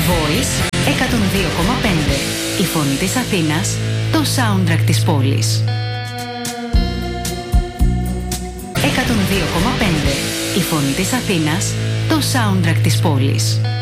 Voice 102,5. Η φωνή της Αθήνας, το soundtrack της πόλης. 102,5. Η φωνή της Αθήνας, το soundtrack της πόλης.